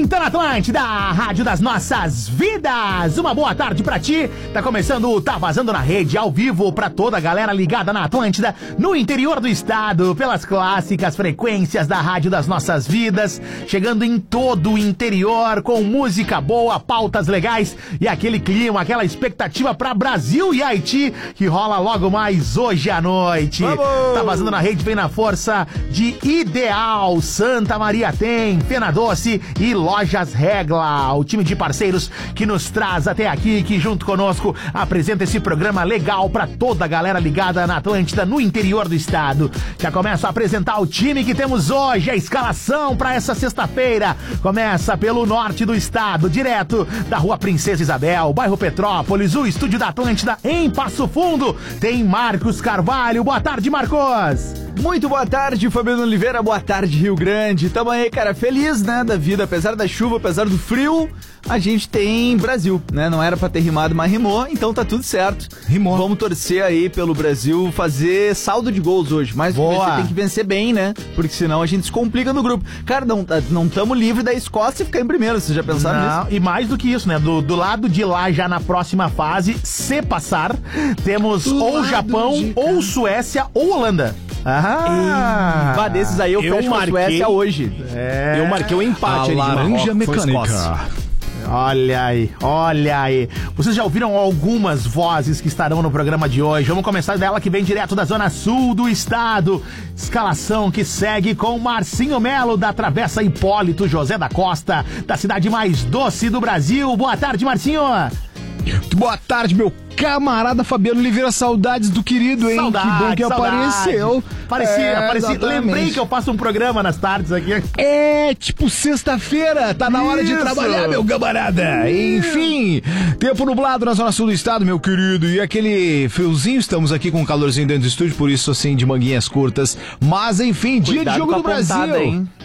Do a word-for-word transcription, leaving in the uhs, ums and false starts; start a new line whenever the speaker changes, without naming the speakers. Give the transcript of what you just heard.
Tá na Atlântida, a rádio das nossas vidas. Uma boa tarde pra ti. Tá começando o Tá Vazando na Rede, ao vivo pra toda a galera ligada na Atlântida, no interior do estado, pelas clássicas frequências da rádio das nossas vidas, chegando em todo o interior com música boa, pautas legais e aquele clima, aquela expectativa pra Brasil e Haiti que rola logo mais hoje à noite.
Vamos!
Tá Vazando na Rede vem na força de Ideal, Santa Maria tem, Fena Doce e Lojas Regla, o time de parceiros que nos traz até aqui, que junto conosco apresenta esse programa legal pra toda a galera ligada na Atlântida, no interior do estado. Já começa a apresentar o time que temos hoje, a escalação pra essa sexta-feira. Começa pelo norte do estado, direto da Rua Princesa Isabel, bairro Petrópolis, o estúdio da Atlântida em Passo Fundo. Tem Marcos Carvalho. Boa tarde, Marcos.
Muito boa tarde, Fabiano Oliveira, boa tarde, Rio Grande. Tamo aí, cara, feliz, né, da vida, apesar da chuva, apesar do frio, a gente tem Brasil, né, não era pra ter rimado, mas rimou, então tá tudo certo.
Rimou.
Vamos torcer aí pelo Brasil fazer saldo de gols hoje, mas você tem que vencer bem, né, porque senão a gente se complica no grupo. Cara, não não tamo livre da Escócia e ficar em primeiro, vocês já pensaram
não,
nisso?
E mais do que isso, né, do, do lado de lá, já na próxima fase, se passar, temos do ou Japão, ou Suécia, ou Holanda.
Ah, bah, desses aí eu, eu fecho marquei, a Suécia hoje.
É,
eu marquei o um empate. A laranja mecânica.
Olha aí, olha aí. Vocês já ouviram algumas vozes que estarão no programa de hoje. Vamos começar dela que vem direto da zona sul do estado. Escalação que segue com Marcinho Melo da Travessa Hipólito José da Costa, da cidade mais doce do Brasil. Boa tarde, Marcinho.
Boa tarde, meu camarada Fabiano Oliveira, saudades do querido, hein?
Saudades,
que bom que
saudades.
apareceu.
Parecia,
é,
parecia.
Exatamente.
Lembrei que eu faço um programa nas tardes aqui.
É, tipo sexta-feira, tá na hora
Isso.
de trabalhar, meu camarada. Enfim, tempo nublado na zona sul do estado, meu querido, e aquele friozinho, estamos aqui com um calorzinho dentro do estúdio, por isso assim, de manguinhas curtas. Mas enfim, dia
Cuidado
de jogo
com a
do Brasil.
pontada, hein?